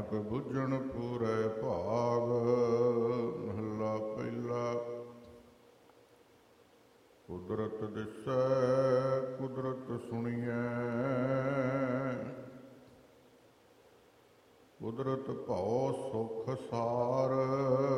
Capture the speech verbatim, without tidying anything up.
ਨਾਨਕ ਬੁੱਝਣ ਪੂਰੇ ਭਾਗ। ਮਹੱਲਾ ਪਹਿਲਾ। ਕੁਦਰਤ ਦਿਸੈ ਕੁਦਰਤ ਸੁਣੀਐ, ਕੁਦਰਤ ਭਉ ਸੁਖ ਸਾਰ।